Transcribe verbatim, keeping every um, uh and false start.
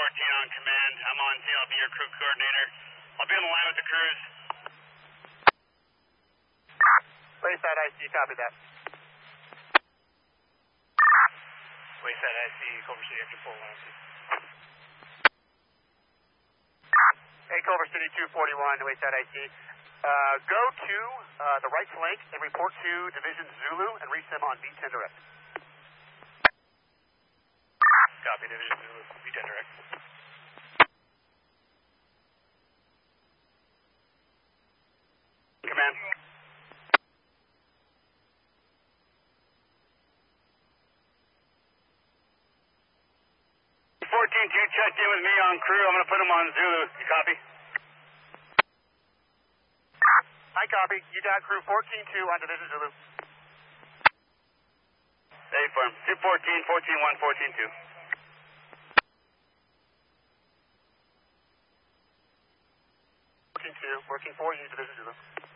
fourteen on command. I'm on scene. I'll be your crew coordinator. I'll be on the line with the crews. Wayside I C, copy that. Wayside I C, Culver City after four one. Hey, Culver City two forty-one, Wayside I C. Uh, go to uh, the right flank and report to Division Zulu and reach them on V ten direct. Copy, Division Zulu, V ten direct. Command. fourteen two checked in with me on crew. I'm going to put him on Zulu. You copy? I copy. You got crew fourteen two on Division Zulu. Hey, firm. two fourteen, fourteen one, fourteen two. fourteen two, working for you, Division Zulu.